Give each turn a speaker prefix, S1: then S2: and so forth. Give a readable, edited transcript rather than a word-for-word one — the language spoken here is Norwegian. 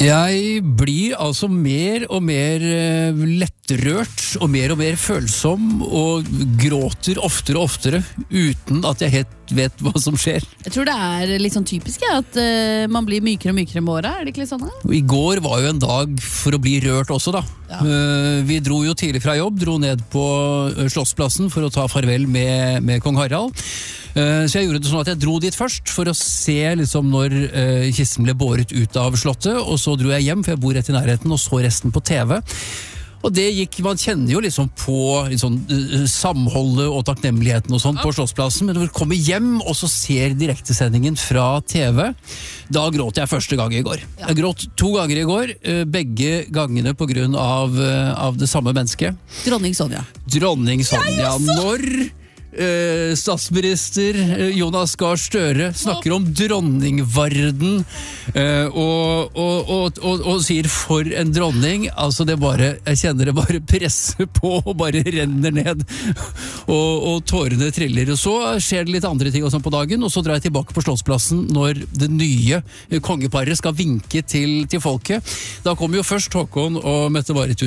S1: Jeg blir altså mer og mer lettrørt og mer følsom og gråter oftere og oftere uten at jeg helt vet hva som skjer.
S2: Jeg tror det er litt sånn typisk at man blir mykere og mykere med året, er det ikke litt sånn?
S1: I går var jo en dag for å bli rørt også da. Ja. Vi dro jo tidlig fra jobb, dro ned på Slottsplassen for å ta farvel med kong Harald. Så jeg gjorde det sånn at jeg dro dit først for å se liksom når kisten ble båret ut av slottet, og så dro jeg hjem, for jeg bor rett i nærheten, og så resten på TV. Og det gikk, man kjenner jo liksom på liksom, samholdet og takknemligheten og sånn på Slottsplassen, men når du kommer hjem og så ser direktesendingen fra TV, da gråt jeg første gang i går. Jeg gråt 2 ganger i går, begge gangene på grunn av det samme mennesket.
S2: Dronning Sonja.
S1: Dronning Sonja. Når statsminister Jonas Gahr Støre snakker om dronningvarden og sier for en dronning, altså det bare, jeg kjenner det bare presser på og bare renner ned og tårene triller, og så skjer det litt andre ting og sånn på dagen, og så drar jeg tilbake på Slottsplassen når det nye kongeparet skal vinke til folket. Da kommer jo først Håkon og Mette-Marit